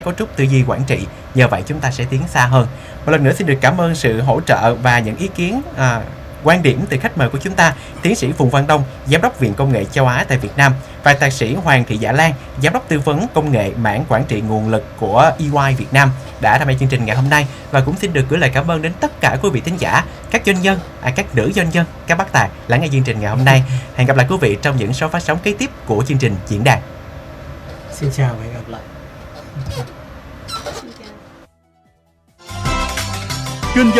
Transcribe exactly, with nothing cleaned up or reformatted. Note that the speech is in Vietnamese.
cấu trúc tư duy quản trị. Nhờ vậy chúng ta sẽ tiến xa hơn. Một lần nữa xin được cảm ơn sự hỗ trợ và những ý kiến à, quan điểm từ khách mời của chúng ta, tiến sĩ Phùng Văn Đông, Giám đốc Viện Công nghệ Châu Á tại Việt Nam, và thạc sĩ Hoàng Thị Dạ Lan, Giám đốc tư vấn công nghệ mảng quản trị nguồn lực của e y Việt Nam đã tham gia chương trình ngày hôm nay. Và cũng xin được gửi lời cảm ơn đến tất cả quý vị thính giả, các doanh nhân, à, các nữ doanh nhân, các bác tài lắng nghe chương trình ngày hôm nay. Hẹn gặp lại quý vị trong những số phát sóng kế tiếp của chương trình Diễn đàn. Xin chào và hẹn gặp lại.